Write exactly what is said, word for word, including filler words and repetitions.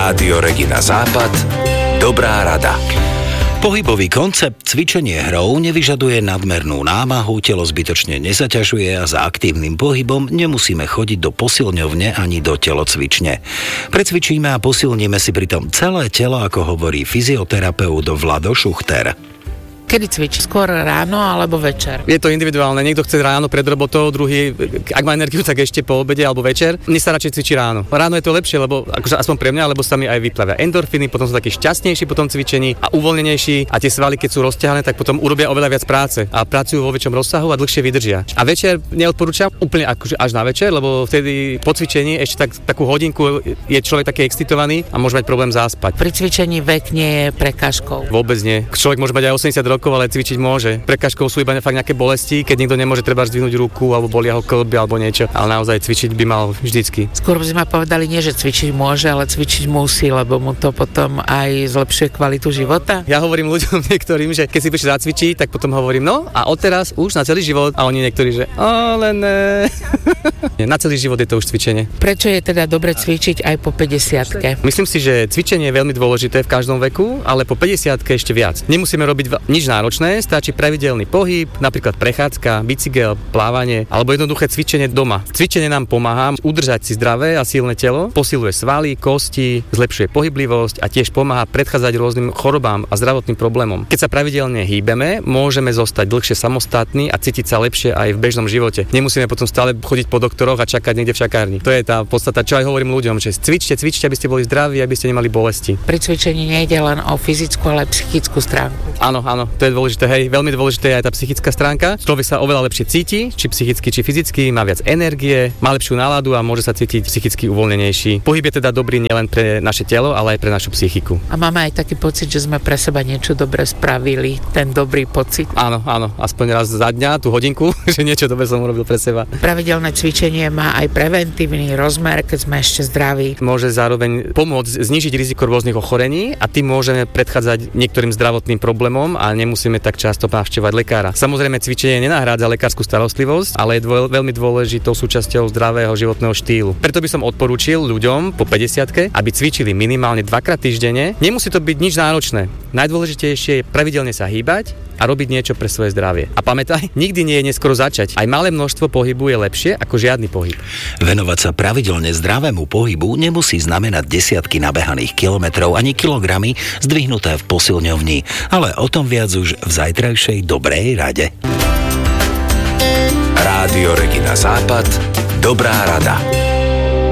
Rádio Regina Západ. Dobrá rada. Pohybový koncept cvičenie hrou nevyžaduje nadmernú námahu, telo zbytočne nezaťažuje a za aktívnym pohybom nemusíme chodiť do posilňovne ani do telocvične. Precvičíme a posilníme si pritom celé telo, ako hovorí fyzioterapeut Vlado Šuchter. Kedy cvičí? Skôr ráno alebo večer? Je to individuálne. Niekto chce ráno pred robotou, druhý, ak má energiu, tak ešte po obede alebo večer. Mne sa radšej cvičí ráno. Ráno je to lepšie, lebo akože aspoň pre mňa, lebo sa mi aj vyplavia endorfíny, potom som taký šťastnejší po tom cvičení a uvoľnenejší a tie svaly, keď sú rozťahané, tak potom urobia oveľa viac práce a pracujú vo väčšom rozsahu a dlhšie vydržia. A večer neodporúčam úplne akože až na večer, lebo vtedy po cvičení ešte tak, takú hodinku je človek taký excitovaný a môže mať problém zaspať. Pri cvičení vek nie je prekážkou. Vôbec nie. Človek môže mať aj osemdesiat rokov, ale cvičiť môže. Prekážkou sú iba fakt nejaké bolesti, keď niekto nemôže treba zdvihnúť ruku alebo bolia ho kĺby alebo niečo, ale naozaj cvičiť by mal vždycky. Skôr by sme povedali nie, že cvičiť môže, ale cvičiť musí, lebo mu to potom aj zlepšuje kvalitu života. Ja hovorím ľuďom niektorým, že keď si prišli zacvičiť, tak potom hovorím, no a odteraz už na celý život, a oni niektorí, že ale ne. Na celý život je to už cvičenie. Prečo je teda dobre cvičiť aj po päťdesiatke? Myslím si, že cvičenie je veľmi dôležité v každom veku, ale po päťdesiatke ešte viac. Nemusíme robiť nič náročné, stačí pravidelný pohyb, napríklad prechádzka, bicykel, plávanie alebo jednoduché cvičenie doma. Cvičenie nám pomáha udržať si zdravé a silné telo, posiluje svaly, kosti, zlepšuje pohyblivosť a tiež pomáha predchádzať rôznym chorobám a zdravotným problémom. Keď sa pravidelne hýbeme, môžeme zostať dlhšie samostatní a cítiť sa lepšie aj v bežnom živote. Nemusíme potom stále chodiť po doktoroch a čakať niekde v čakárni. To je tá podstata, čo aj hovorím ľuďom, že cvičte, cvičte, aby ste boli zdraví, aby ste nemali bolesti. Pri cvičení nejde len o fyzickú, ale aj psychickú stránku. Áno, áno, to je dôležité, hej, veľmi dôležité je aj tá psychická stránka. Človek sa oveľa lepšie cíti, či psychicky, či fyzicky, má viac energie, má lepšiu náladu a môže sa cítiť psychicky uvoľnenejší. Pohyb je teda dobrý nielen pre naše telo, ale aj pre našu psychiku. A máme aj taký pocit, že sme pre seba niečo dobre spravili, ten dobrý pocit. Áno, áno, aspoň raz za dňa, tú hodinku, že niečo dobre som urobil pre seba. Pravidelné cvičenie má aj preventívny rozmer, keď sme ešte zdraví. Môže zároveň pomôcť znížiť riziko rôznych ochorení a tým môžeme predchádzať niektorým zdravotným problémom a nemusíme tak často navštevovať lekára. Samozrejme, cvičenie nenahrádza lekárskú starostlivosť, ale je dô, veľmi dôležitou súčasťou zdravého životného štýlu. Preto by som odporúčil ľuďom po päťdesiatke, aby cvičili minimálne dvakrát týždenne. Nemusí to byť nič náročné. Najdôležitejšie je pravidelne sa hýbať a robiť niečo pre svoje zdravie. A pamätaj, nikdy nie je neskoro začať. Aj malé množstvo pohybu je lepšie ako žiadny pohyb. Venovať sa pravidelne zdravému pohybu nemusí znamenať desiatky nabehaných kilometrov ani kilogramy zdvihnuté v posilňovni, ale o tom viac už v zajtrajšej dobrej rade. Rádio Regina Západ. Dobrá rada.